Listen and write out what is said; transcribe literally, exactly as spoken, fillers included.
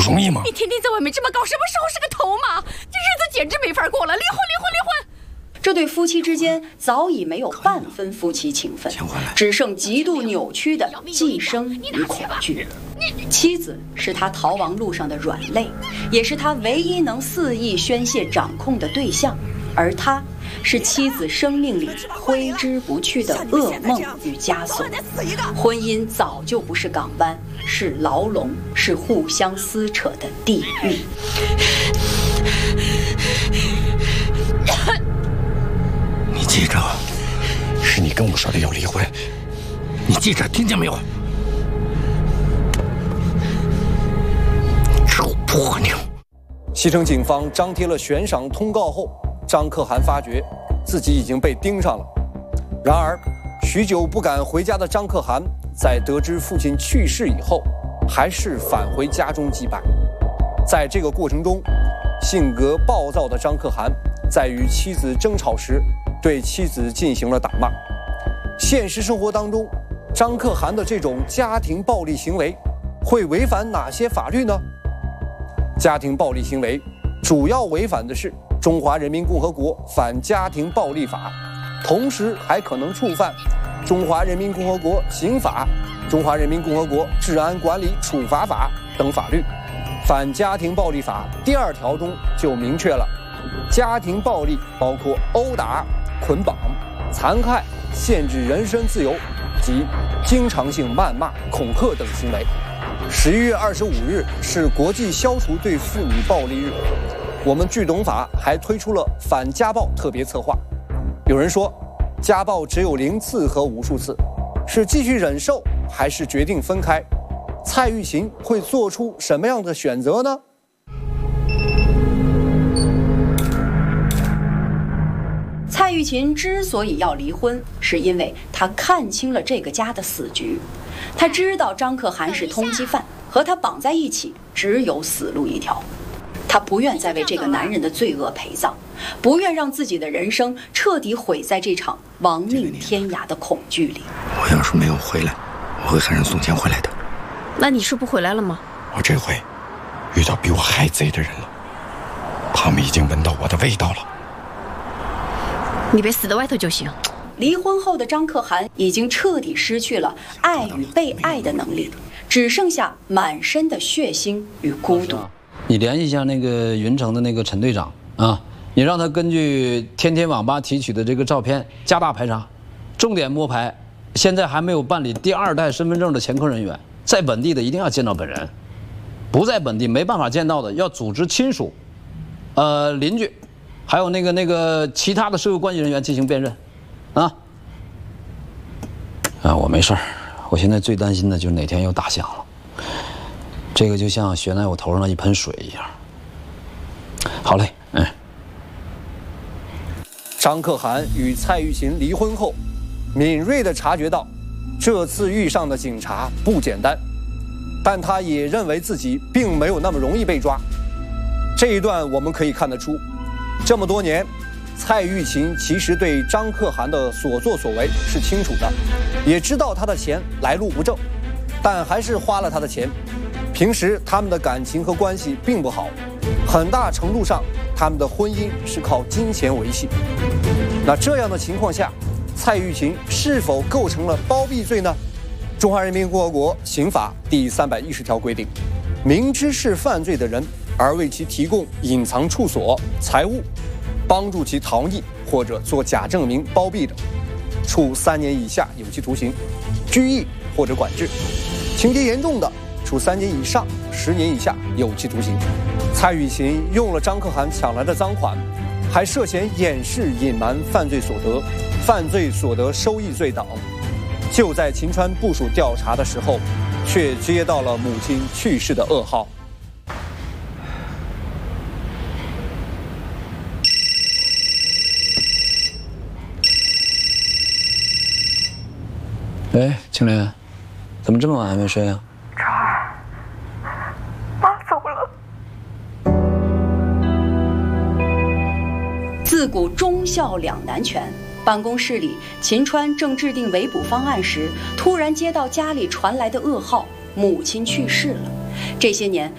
容易吗？ 你天天在外面这么搞，什么时候是个头嘛？这日子简直没法过了！离婚，离婚，离婚！ 这对夫妻之间早已没有半分夫妻情分，只剩极度扭曲的寄生与恐惧。妻子是他逃亡路上的软肋，也是他唯一能肆意宣泄掌控的对象，而他是妻子生命里挥之不去的噩梦与枷锁。婚姻早就不是港湾，是牢笼，是互相撕扯的地狱。 你记着，是你跟我说的要离婚，你记着，听见没有？臭泼牛！ 西城警方张贴了悬赏通告后，张可汗发觉自己已经被盯上了。然而，许久不敢回家的张可汗，在得知父亲去世以后，还是返回家中祭拜。在这个过程中，性格暴躁的张可汗在与妻子争吵时，对妻子进行了打骂。现实生活当中，张可汗的这种家庭暴力行为会违反哪些法律呢？家庭暴力行为主要违反的是《中华人民共和国反家庭暴力法》，同时还可能触犯《中华人民共和国刑法》、《中华人民共和国治安管理处罚法》等法律。反家庭暴力法第二条中就明确了，家庭暴力包括殴打、捆绑、残害、限制人身自由及经常性谩骂、恐吓等行为。十一月二十五日是国际消除对妇女暴力日，我们剧懂法还推出了反家暴特别策划。有人说，家暴只有零次和无数次，是继续忍受还是决定分开？蔡玉琴会做出什么样的选择呢？ 蔡玉琴之所以要离婚，是因为她看清了这个家的死局。她知道张可汗是通缉犯，和他绑在一起只有死路一条。她不愿再为这个男人的罪恶陪葬，不愿让自己的人生彻底毁在这场亡命天涯的恐惧里。 我要是没有回来，我会喊人送钱回来的。 那你是不回来了吗？ 我这回遇到比我还贼的人了，他们已经闻到我的味道了。 你别死在外头就行。 离婚后的张可汗已经彻底失去了爱与被爱的能力，只剩下满身的血腥与孤独。 你联系一下那个云城的那个陈队长啊，你让他根据天天网吧提取的这个照片加大排查，重点摸排现在还没有办理第二代身份证的前科人员，在本地的一定要见到本人，不在本地没办法见到的，要组织亲属、呃邻居，还有那个那个其他的社会关系人员进行辨认，啊。啊，我没事儿，我现在最担心的就是哪天又打响了，这个就像悬在我头上的一盆水一样。好嘞，嗯。 张可汗与蔡玉琴离婚后，敏锐地察觉到，这次遇上的警察不简单，但他也认为自己并没有那么容易被抓。这一段我们可以看得出，这么多年，蔡玉琴其实对张可汗的所作所为是清楚的，也知道他的钱来路不正，但还是花了他的钱。平时他们的感情和关系并不好，很大程度上他们的婚姻是靠金钱维系。那这样的情况下，蔡玉琴是否构成了包庇罪呢？中华人民共和国刑法第三百一十条规定，明知是犯罪的人而为其提供隐藏处所、财物，帮助其逃匿或者做假证明包庇的，处三年以下有期徒刑、拘役或者管制；情节严重的，处三年以上十年以下有期徒刑。蔡玉琴用了张可汗抢来的赃款，还涉嫌掩饰隐瞒犯罪所得、犯罪所得收益罪等。就在秦川部署调查的时候，却接到了母亲去世的噩耗。 哎，青莲，怎么这么晚还没睡啊？ 超儿，妈走了。 自古忠孝两难全。办公室里，秦川正制定围捕方案时，突然接到家里传来的噩耗：母亲去世了。这些年，